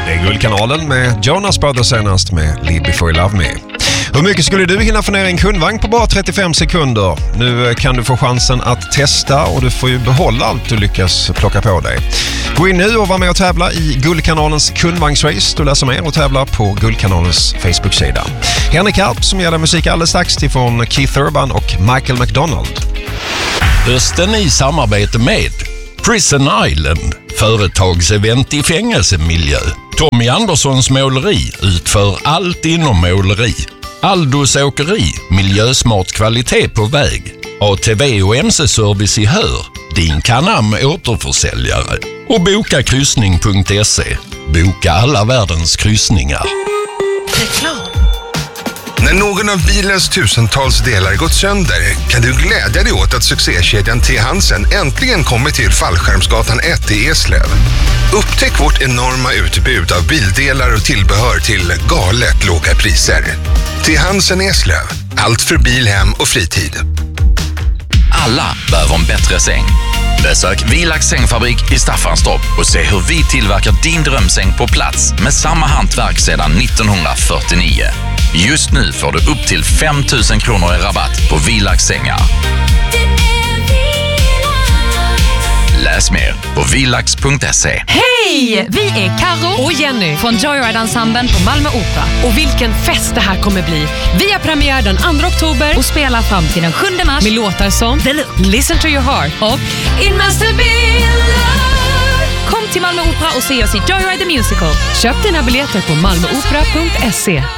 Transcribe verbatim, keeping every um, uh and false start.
Det är Guldkanalen med Jonas Brothers senast med Live Before You Love Me. Hur mycket skulle du hinna få ner en kundvagn på bara trettiofem sekunder? Nu kan du få chansen att testa och du får ju behålla allt du lyckas plocka på dig. Gå in nu och var med och tävla i Guldkanalens kundvagnsrace. Du läser mer och tävlar på Guldkanalens Facebook-sida. Henrik Harp som ger dig musik alldeles strax från Keith Urban och Michael McDonald. Hösten i samarbete med Prison Island, företagsevent i fängelsemiljö. Tommy Anderssons måleri utför allt inom måleri. Aldos åkeri, miljösmart kvalitet på väg. A T V och M C-service i Hör, din Canam återförsäljare. Och boka kryssning punkt se. Boka alla världens kryssningar. Reklam. När någon av bilens tusentals delar gått sönder kan du glädja dig åt att succékedjan T. Hansen äntligen kommer till Fallskärmsgatan ett i Eslöv. Upptäck vårt enorma utbud av bildelar och tillbehör till galet låga priser. T. Hansen Eslöv. Allt för bil, hem och fritid. Alla behöver en bättre säng. Besök Vilax sängfabrik i Staffanstorp och se hur vi tillverkar din drömsäng på plats med samma hantverk sedan nittonhundrafyrtionio. Just nu får du upp till fem tusen kronor i rabatt på Vilax sängar. Läs mer på vilax punkt se. Hej! Vi är Karo och Jenny från Joyride-ensemblen på Malmö Opera. Och vilken fest det här kommer bli. Vi har premiär den andra oktober och spelar fram till den sjunde mars med låtar som The Look, Listen to Your Heart och It Must Have Been Love. Kom till Malmö Opera och se oss i Joyride the Musical. Köp dina biljetter på malmöopera punkt se.